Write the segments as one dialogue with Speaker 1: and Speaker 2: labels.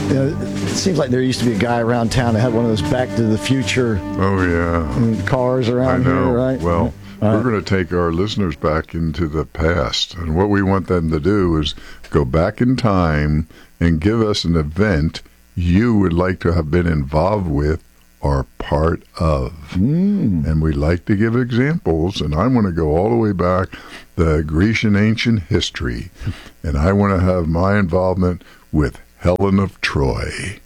Speaker 1: it seems like there used to be a guy around town that had one of those Back to the Future cars around here, right?
Speaker 2: Well, we're going to take our listeners back into the past. And what we want them to do is go back in time and give us an event you would like to have been involved with or part of. And we like to give examples, and I want to go all the way back the Grecian ancient history, and I want to have my involvement with Helen of Troy.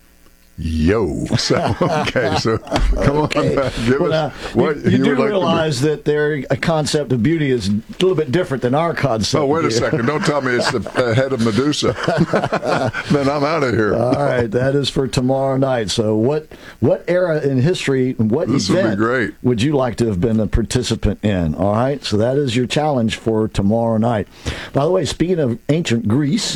Speaker 2: Yo. So, okay, so come on back. Give us what
Speaker 1: you do realize that their concept of beauty is a little bit different than our concept.
Speaker 2: Oh, wait a second. Don't tell me it's the head of Medusa. Then I'm out of here.
Speaker 1: All right, that is for tomorrow night. So what era in history, what event would you like to have been a participant in? All right, so that is your challenge for tomorrow night. By the way, speaking of ancient Greece,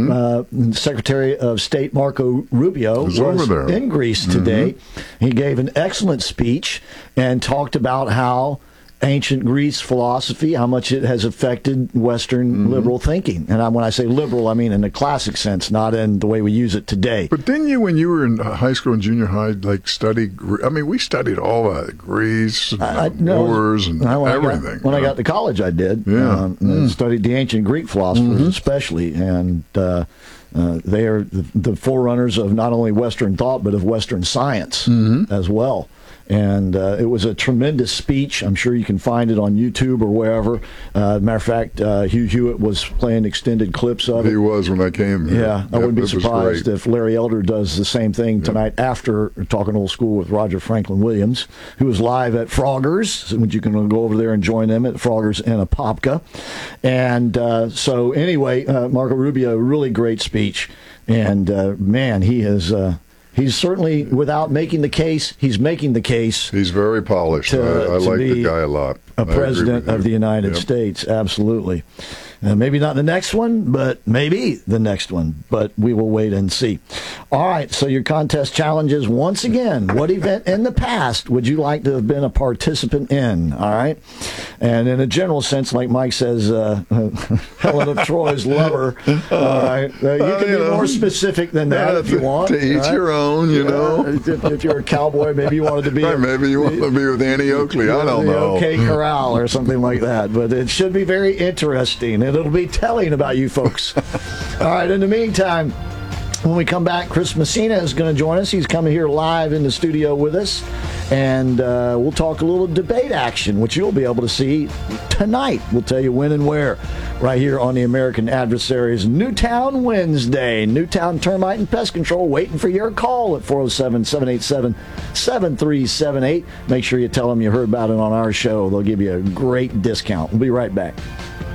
Speaker 1: Secretary of State Marco Rubio was over there in Greece today. He gave an excellent speech and talked about how ancient Greece philosophy, how much it has affected Western liberal thinking. And when I say liberal, I mean in the classic sense, not in the way we use it today.
Speaker 2: But didn't you, when you were in high school and junior high, like study? I mean, we studied all that, Greece, and wars, and everything.
Speaker 1: When I got to college, I did. I studied the ancient Greek philosophers especially, and they are the forerunners of not only Western thought, but of Western science as well. And it was a tremendous speech. I'm sure you can find it on YouTube or wherever. Matter of fact, Hugh Hewitt was playing extended clips of it.
Speaker 2: He was when I came here.
Speaker 1: Yeah, I wouldn't be surprised if Larry Elder does the same thing tonight after Talking Old School with Roger Franklin Williams, who is live at Froggers, which you can go over there and join them at Froggers in Apopka. And so anyway, Marco Rubio, really great speech. And man, he has... He's certainly, without making the case, he's making the case.
Speaker 2: He's very polished. I like the guy a lot.
Speaker 1: A president of the United States, absolutely. Maybe not the next one, but maybe the next one. But we will wait and see. All right, so your contest challenge is, once again, what event in the past would you like to have been a participant in? All right? And in a general sense, like Mike says, Helen of Troy's lover. All right? You can be more specific than that if you want.
Speaker 2: To each your own, you know.
Speaker 1: If you're a cowboy, maybe you wanted to be...
Speaker 2: maybe you want to be with Annie Oakley. I don't know.
Speaker 1: OK Corral or something like that. But it should be very interesting. It'll be telling about you folks. All right, in the meantime, when we come back, Chris Messina is going to join us. He's coming here live in the studio with us, and we'll talk a little debate action, which you'll be able to see tonight. We'll tell you when and where, right here on the American Adversaries Newtown Wednesday. Newtown Termite and Pest Control waiting for your call at 407-787-7378. Make sure you tell them you heard about it on our show. They'll give you a great discount. We'll be right back.